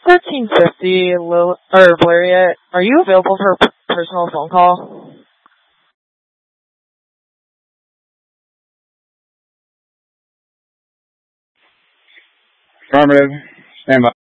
1350, Valeria, are you available for a personal phone call? Affirmative. Stand by.